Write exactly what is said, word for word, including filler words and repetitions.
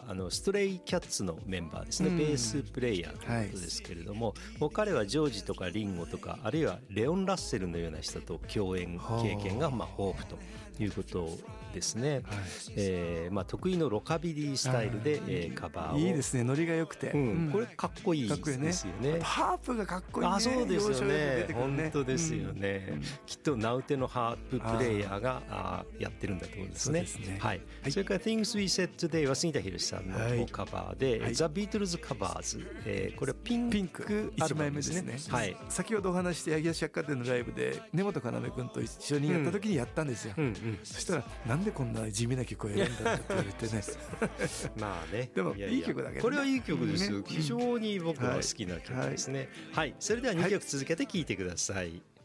あのストレイキャッツのメンバーですね、うん、ベースプレイヤーということですけれども、はい、もう彼はジョージとかリンゴとかあるいはレオン・ラッセルのような人と共演経験がまあ豊富ということですね、はい、えーまあ、得意のロカビリースタイルで、えー、カバーをいいですね、ノリが良くて、 うんうん、これかっこいいですよね。 ハープがかっこいいね。 あ、そうですよね、 ね、 本当ですよね、うん、きっとナウテのハーププレイヤーがあやってるんだと思うんですね。 そうですね、 はいはい、それから Things We Said Today は杉田博さんのカバーで、はい、The Beatles Covers、えー、これはピンクピンクアルバムですね、はい、先ほどお話して八木橋百貨店のライブで根本要君と一緒にやった時にやったんですよ、うんうんうん、そしたらなんでこんな地味な曲を選んだんだって言われてねまあね、 でもいい曲だけど、ね、 これはいい曲ですよ、ね、非常に僕は好きな曲ですね、はいはい、それではにきょく続けて聴いてください。